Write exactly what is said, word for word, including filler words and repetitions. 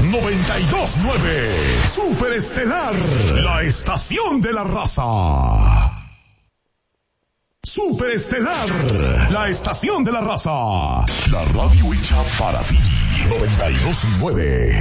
noventa y dos punto nueve. Superestelar, la estación de la raza. Superestelar, la estación de la raza. La radio hecha para ti. noventa y dos punto nueve.